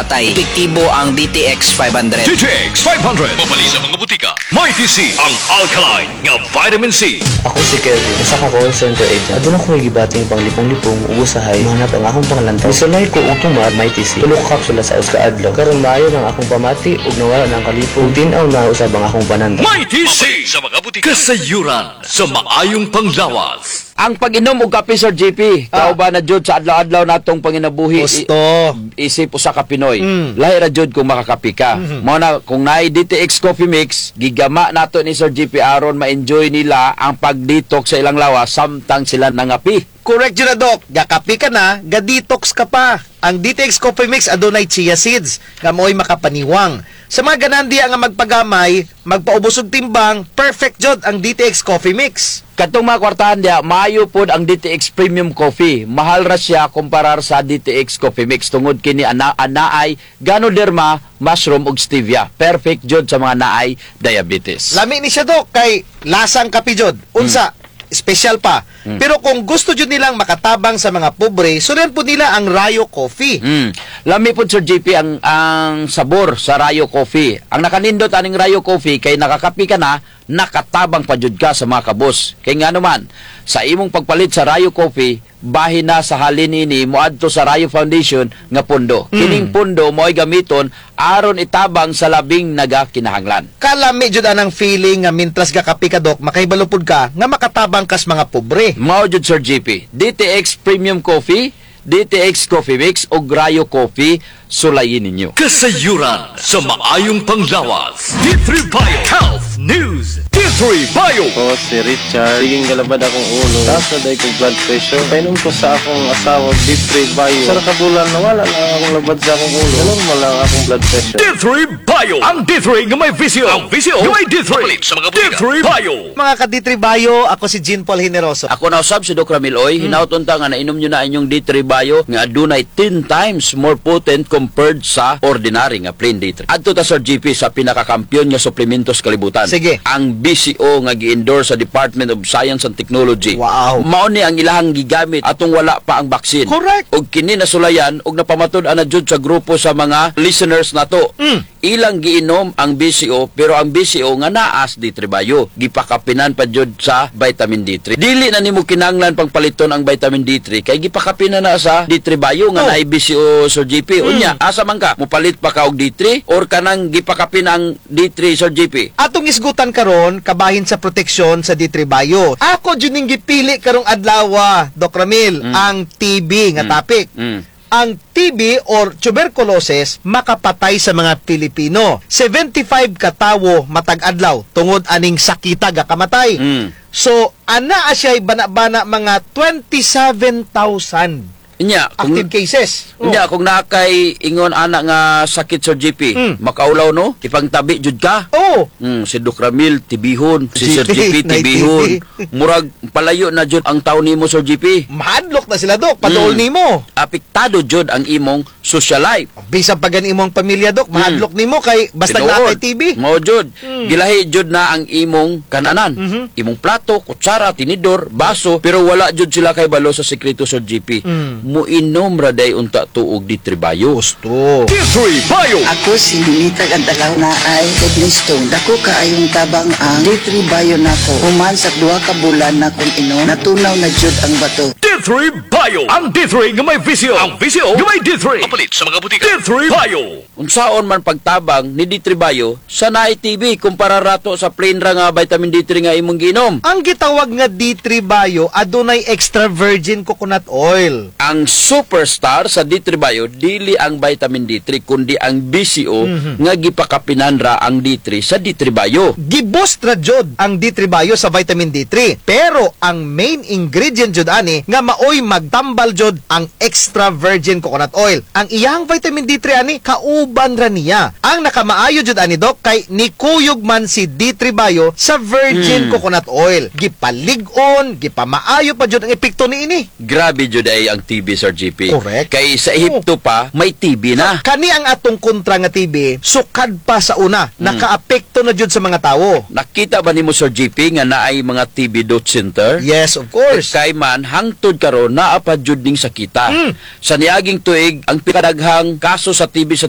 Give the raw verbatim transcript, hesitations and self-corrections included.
patay. Epektibo ang D T X five hundred. D T X five hundred. Mabali sa mga butika. May T C ang alkaline nga vitamin C. Ako si Kelvin, isa ka call center agent. Adun ako gibating pang lipong-lipong ubusahay, manap ang akong pangalantaw. Misulay ko ug tumar may T C. Tulok kapsula sa uska adlaw. Karon maayo ng akong pamati ug nawala ng kalipong. Tinaw na usab ang akong pananda. May T C sa mga butika. Kasayuran sa maayong panglawas. Ang pag-inom og kape, Sir J P, ah. Kauban na jud sa adlaw-adlaw natong panginabuhi. Gusto. Isip usa ka Pinoy. Mm. Lahi ra jud kung makakapi ka. Mm-hmm. Mao na kung naay D T X Coffee Mix, gigama nato ni Sir J P aron ma-enjoy nila ang pag-detox sa ilang lawas samtang sila nangapi. Correct yun na, Doc. Gakapi ka na, ga-detox ka pa. Ang D T X Coffee Mix adunay chia seeds nga mo'y makapaniwang. Sa mga ganandiya nga magpagamay, magpaubos og timbang, perfect jud ang D T X Coffee Mix. Katong mga kwartahan dia, maayo pod ang D T X Premium Coffee. Mahal ra siya kumparar sa D T X Coffee Mix tungod kini ana anaay Ganoderma, mushroom ug stevia. Perfect jud sa mga naay diabetes. Lami ni siya, Doc, kay lasang kapi jud. Unsa? Hmm. Special pa. Mm. Pero kung gusto jud nilang makatabang sa mga pobre, sunan po nila ang Rayo Coffee. Mm. Lami po, Sir J P, ang, ang sabor sa Rayo Coffee. Ang nakanindot aning Rayo Coffee, kay nakakapi ka na, nakatabang pa jud ka sa mga kabos. Kay nga naman, sa imong pagpalit sa Rayo Coffee, bahin na sa halin ini moadto sa Rayo Foundation nga pundo. Mm. Kining pundo mo'y gamiton aron itabang sa labing nagakinahanglan. Kalami jud anang feeling nga mintras gakapi ka, Doc, makaibalupod ka nga makatabang kas mga pobre. Mao jud, Sir J P. D T X Premium Coffee, D T X Coffee Mix o Rayo Coffee, sulayin ninyo. Kasayuran sa maayong panglawas. D three Bio Health News. D three Bio. Ako si Richard. Siging galabad akong ulo. Taas na dahil kong blood pressure. Painom ko sa akong asawa, D three Bio. Sa nakabulan, nawala lang akong labad sa akong ulo. Normal lang akong blood pressure. D three Bio. Ang D three nga may visio. Ang visio nga may D three. Sa mga D three Bio. Mga ka-D three Bio, ako si Jean Paul Generoso. Ako na usab si Doc Ramil Oy. Hmm. Hinaut unta nga nainom nyo na inyong D three Bio nga adunay ten times more potent compared sa ordinary nga plain D three. Adto ta, Sir G P, sa pinakakampiyon nga suplemento sa kalibutan. Sige. Ang B C O nga gi-endorse sa Department of Science and Technology. Wow. Mao ni ang ilahang gigamit atong wala pa ang baksin. Correct. Og kini nasulayan og napamatud-an na jud sa grupo sa mga listeners nato. Mm. Ilang giinom ang B C O, pero ang B C O nga naas D three Bio gipakapinan pa jud sa vitamin D three. Dili na nimo kinahanglan pang paliton ang vitamin D three kay gipakapinan na sa D three Bio nga oh. naay B C O, Sir J P. Mm. Unya, asa man ka mupalit pa ka og D three or kanang gipakapin ang D three, Sir J P? Atong isgutan karon kabahin sa proteksyon sa D three Bio. Ako jud ning gipili karong adlaw, Doc Ramil, mm. ang T B nga mm. topic. Mm. Ang T B or tuberculosis makapatay sa mga Pilipino. seventy-five ka tawo matag adlaw tungod aning sakita ga kamatay. Mm. So ana asya bana-bana mga twenty-seven thousand Inya, active kung, cases. Inya, oh. kung nakay ingon anak nga sakit, Sir J P, mm. makaulaw no? Ipangtabi jud ka. Oh. Mm, si Doc Ramil tibihon, si Sir J P tibihon. Murag palayo na jud ang taon nimo, Sir J P. Mahadlok na sila, Doc, paduol mm. nimo. Apektado jud ang imong social life. Bisan pa gan imong pamilya, Doc, mahadlok mm. nimo kay basta nakay T B. Mao jud. Mm. Gilahi jud na ang imong kananan. Mm-hmm. Imong plato, kutsara, tinidor, baso, pero wala jud sila kay balo sa sekreto, Sir J P. Mm. Muinom ra day unta tuog D three Bio. Gusto. D three Bio. Ako si Limitag ang dalaw na ay kidney stone. Dako kaayong tabang ang D three Bio nako. Human sa duha ka bulan na kung inom, natunaw na jud ang bato. D three Bio. Ang D three nga may visio. Ang visio nga may D three. Kapalit sa mga butika. D three Bio. Unsaon man pagtabang ni D three Bio sa naay T B kumpara rato sa plain ra nga vitamin D three nga imong giinom. Ang gitawag nga D three Bio adunay extra virgin coconut oil. Ang superstar sa D three Bio dili ang vitamin D three kundi ang B C O mm-hmm. nga gipakapinan ra ang D three sa D three Bio. Giboost ra jud ang D three Bio sa vitamin D three. Pero ang main ingredient jud ani nga maoy magtambal jud ang extra virgin coconut oil. Ang iyang vitamin D three ani kauban ra niya. Ang nakamaayo jud ani, Doc, kay nikuyog man si D three Bio sa virgin mm. coconut oil. Gipalig-on, gipamaayo pa jud ang epekto niini. Grabe jud ay ang T B, Sir J P. Correct. Kay sa Ehipto pa may T B na. Kani ang atong kontra nga T B sukad pa sa una, mm. nakaapekto na jud sa mga tawo. Nakita ba nimo, Sir J P, nga naay mga T B dot center? Yes, of course. Kay man hangtod karon naa pa jud ning sakita. Mm. Sa niaging tuig ang pinadaghang kaso sa T B sa